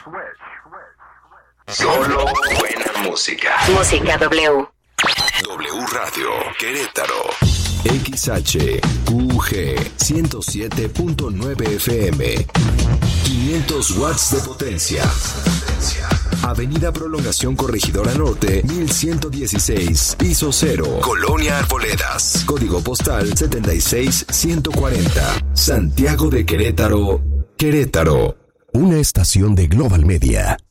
Solo buena música. Música W. W Radio Querétaro. XHQG 107.9 FM. 500 watts de potencia. Avenida Prolongación Corregidora Norte, 1116, piso 0, Colonia Arboledas. Código postal 76140. Santiago de Querétaro, Querétaro. Una estación de Global Media.